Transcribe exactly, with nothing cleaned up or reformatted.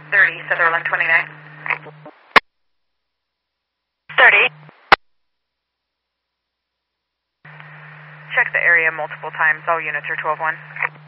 thirty, Sutherland twenty-nine. thirty. Check the area multiple times. All units are twelve one.